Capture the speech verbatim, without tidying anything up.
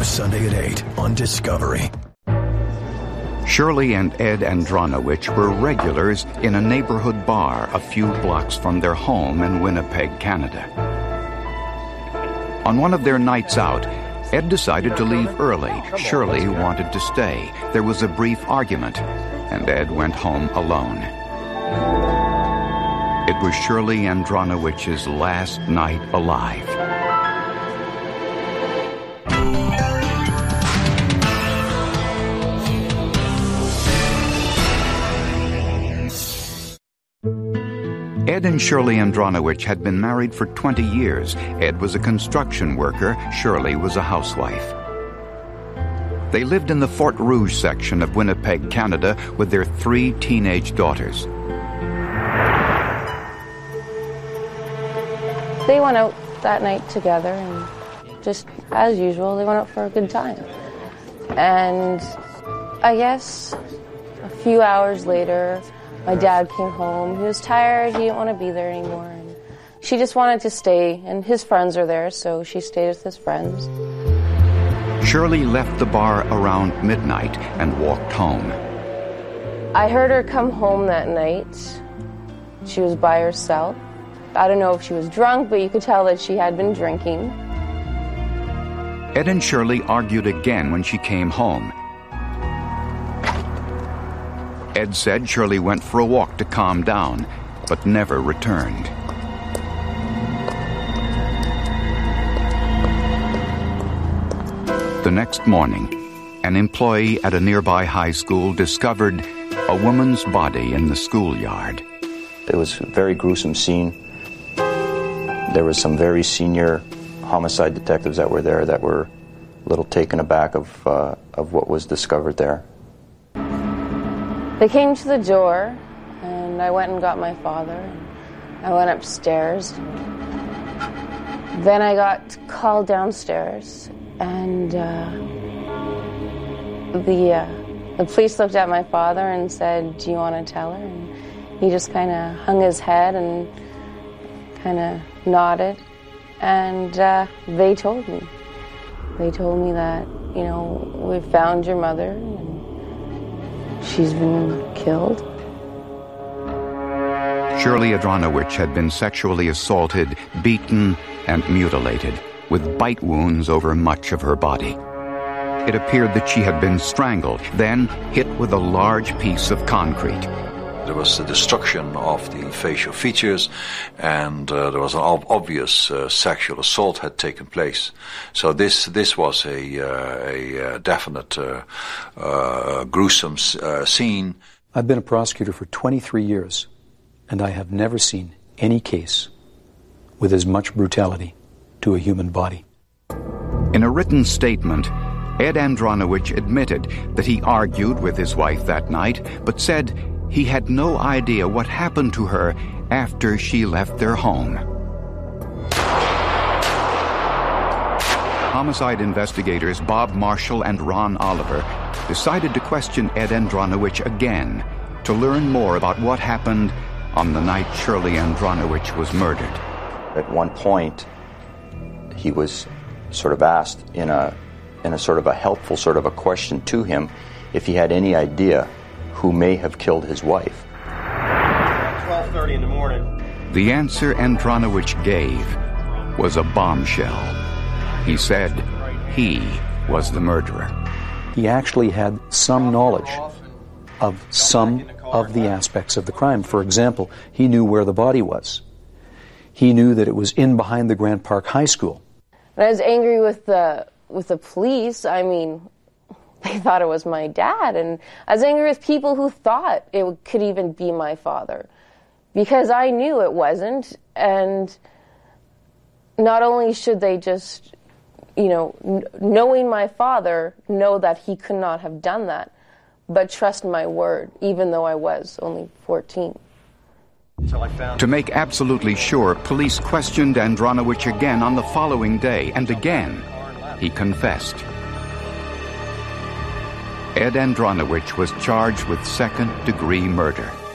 Sunday at eight on Discovery. Shirley and Ed Andronowicz were regulars in a neighborhood bar a few blocks from their home in Winnipeg, Canada. On one of their nights out, Ed decided to leave early. Shirley wanted to stay. There was a brief argument, and Ed went home alone. It was Shirley Andronowicz's last night alive. Ed and Shirley Andronowicz had been married for twenty years. Ed was a construction worker. Shirley was a housewife. They lived in the Fort Rouge section of Winnipeg, Canada, with their three teenage daughters. They went out that night together, and just as usual, they went out for a good time. And I guess a few hours later, my dad came home. He was tired. He didn't want to be there anymore. And she just wanted to stay, and his friends are there, so she stayed with his friends. Shirley left the bar around midnight and walked home. I heard her come home that night. She was by herself. I don't know if she was drunk, but you could tell that she had been drinking. Ed and Shirley argued again when she came home. Ed said Shirley went for a walk to calm down, but never returned. The next morning, an employee at a nearby high school discovered a woman's body in the schoolyard. It was a very gruesome scene. There was some very senior homicide detectives that were there that were a little taken aback of, uh, of what was discovered there. They came to the door, and I went and got my father. I went upstairs. Then I got called downstairs, and uh, the uh, the police looked at my father and said, "Do you want to tell her?" And he just kind of hung his head and kind of nodded, and uh, they told me. They told me that, you know, we found your mother, and she's been killed. Shirley Andronowicz had been sexually assaulted, beaten, and mutilated, with bite wounds over much of her body. It appeared that she had been strangled, then hit with a large piece of concrete. There was the destruction of the facial features, and uh, there was an ob- obvious uh, sexual assault had taken place. So this this was a, uh, a uh, definite uh, uh, gruesome uh, scene. I've been a prosecutor for twenty-three years, and I have never seen any case with as much brutality to a human body. In a written statement, Ed Andronowicz admitted that he argued with his wife that night, but said he had no idea what happened to her after she left their home. Homicide investigators Bob Marshall and Ron Oliver decided to question Ed Andronowicz again to learn more about what happened on the night Shirley Andronowicz was murdered. At one point, he was sort of asked in a in a sort of a helpful sort of a question to him if he had any idea who may have killed his wife. twelve thirty in the morning. The answer Andronowicz gave was a bombshell. He said he was the murderer. He actually had some knowledge of some of the aspects of the crime. For example, he knew where the body was. He knew that it was in behind the Grant Park High School. And I was angry with the with the police. I mean, they thought it was my dad, and I was angry with people who thought it could even be my father, because I knew it wasn't. And not only should they just, you know, n- knowing my father, know that he could not have done that, but trust my word, even though I was only fourteen. To make absolutely sure, police questioned Andronowicz again on the following day, and again he confessed. Ed Andronowicz was charged with second-degree murder.